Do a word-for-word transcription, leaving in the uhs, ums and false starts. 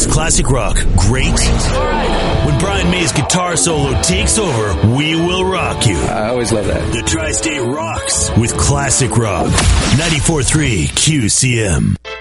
makes classic rock great? When Brian May's guitar solo takes over, we will rock you. I always love that. The Tri-State rocks with classic rock. ninety-four point three Q C M.